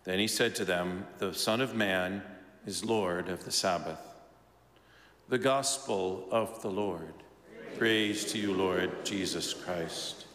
Then he said to them, "The Son of Man is Lord of the Sabbath." The Gospel of the Lord. Praise to you, Lord Jesus Christ.